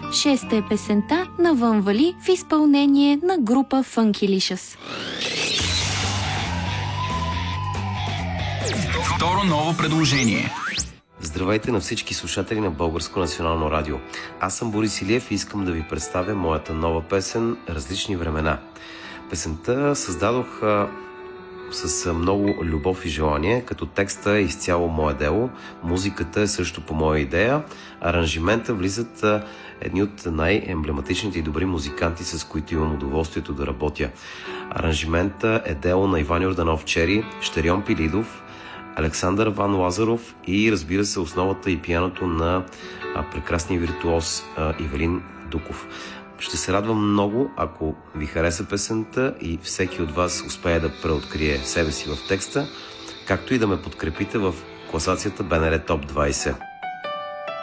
Шеста е песента Навън вали в изпълнение на група Funkylicious. Второ ново предложение. Здравейте на всички слушатели на Българско национално радио. Аз съм Борис Илиев и искам да ви представя моята нова песен "Различни времена". Песента създадох с много любов и желание, като текста е изцяло мое дело, музиката е също по моя идея, аранжимента влизат едни от най-емблематичните и добри музиканти, с които имам удоволствието да работя. Аранжимента е дело на Иван Йорданов Чери, Щерьон Пилидов, Александър Ван Лазаров и, разбира се, основата и пианото на прекрасния виртуоз Ивелин Дуков. Ще се радвам много, ако ви хареса песента и всеки от вас успее да преоткрие себе си в текста, както и да ме подкрепите в класацията БНР Топ 20.